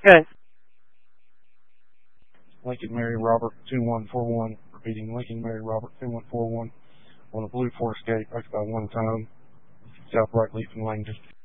Good. Lincoln Mary Robert 2141. Repeating, Lincoln Mary Robert 2141 on a blue Ford Escape, occupied 1 ton, south right leaf in Langdon.